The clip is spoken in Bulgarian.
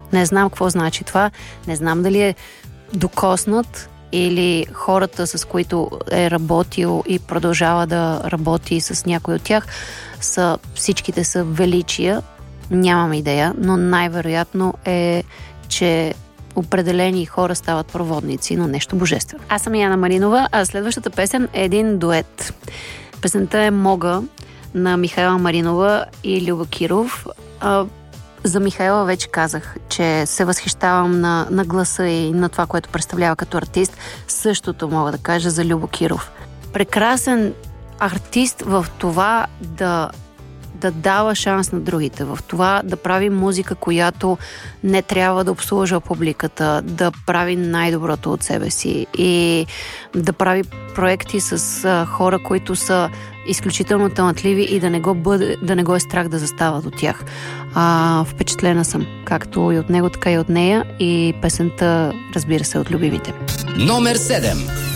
Не знам какво значи това. Не знам дали е докоснат или хората, с които е работил и продължава да работи с някой от тях, всичките са величия. Нямам идея, но най-вероятно е, че определени хора стават проводници на нещо божествено. Аз съм Яна Маринова, а следващата песен е един дует. Песента е "Мога" на Михайла Маринова и Любо Киров. За Михайла вече казах, че се възхищавам на гласа и на това, което представлява като артист. Същото мога да кажа за Любо Киров. Прекрасен артист в това да дава шанс на другите, в това да прави музика, която не трябва да обслужва публиката, да прави най-доброто от себе си и да прави проекти с хора, които са изключително талантливи и да не го е страх да застават от тях. Впечатлена съм, както и от него, така и от нея, и песента, разбира се, от любимите. Номер 7.